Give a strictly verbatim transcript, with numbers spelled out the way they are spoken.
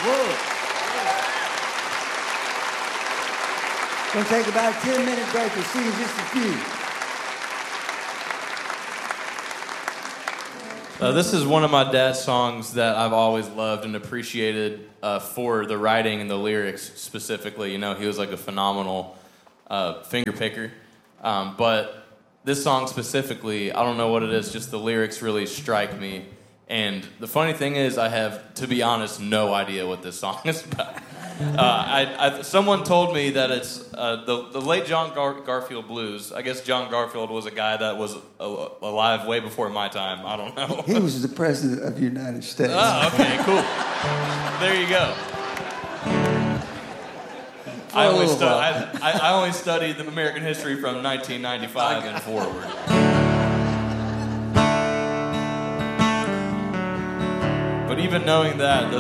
Gonna take about a ten minute break. We'll see you in just a few. Uh, this is one of my dad's songs that I've always loved and appreciated uh, for the writing and the lyrics specifically. You know, he was like a phenomenal uh, finger picker. Um, but this song specifically, I don't know what it is, just the lyrics really strike me. And the funny thing is, I have, to be honest, no idea what this song is about. Uh, I, I, someone told me that it's uh, the, the late John Gar- Garfield blues. I guess John Garfield was a guy that was a- alive way before my time. I don't know. He was the president of the United States. Oh, okay, cool. There you go. I only, stu- I, I, I only studied the American history from nineteen ninety-five and forward. But even knowing that,